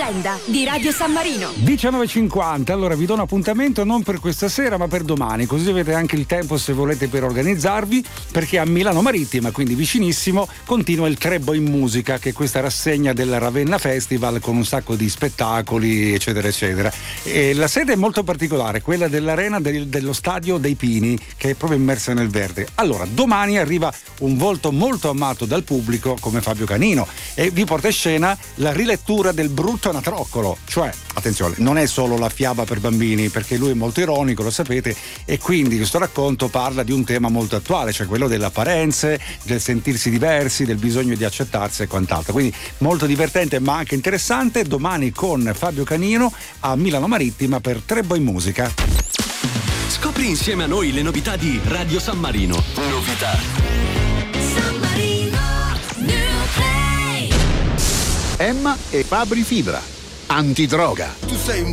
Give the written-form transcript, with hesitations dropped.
L'agenda di Radio San Marino. 19:50, allora vi do un appuntamento non per questa sera ma per domani, così avete anche il tempo se volete per organizzarvi, perché a Milano Marittima, quindi vicinissimo, continua il Trebo in Musica, che è questa rassegna del Ravenna Festival con un sacco di spettacoli eccetera eccetera. E la sede è molto particolare, quella dell'arena dello Stadio dei Pini, che è proprio immersa nel verde. Allora, domani arriva un volto molto amato dal pubblico come Fabio Canino e vi porta in scena la rilettura del Brutto Anatroccolo, cioè, attenzione, non è solo la fiaba per bambini, perché lui è molto ironico, lo sapete, e quindi questo racconto parla di un tema molto attuale, cioè quello delle apparenze, del sentirsi diversi, del bisogno di accettarsi e quant'altro. Quindi molto divertente ma anche interessante, domani con Fabio Canino a Milano Marittima per Trebo in Musica. Scopri insieme a noi le novità di Radio San Marino. Novità. San Marino New Play. Emma e Fabri Fibra. Antidroga. Tu sei un